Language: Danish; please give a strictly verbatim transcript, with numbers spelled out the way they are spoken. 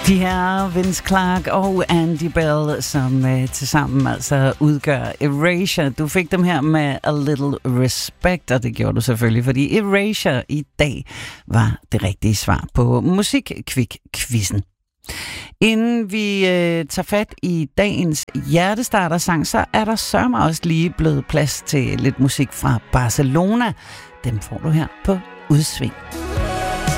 De her Vince Clarke og Andy Bell, som uh, tilsammen altså udgør Erasure. Du fik dem her med A Little Respect, og det gjorde du selvfølgelig, fordi Erasure i dag var det rigtige svar på Musikkvik-quizzen. Inden vi øh, tager fat i dagens hjertestarter-sang, så er der sørme også lige blevet plads til lidt musik fra Barcelona. Dem får du her på Udsving.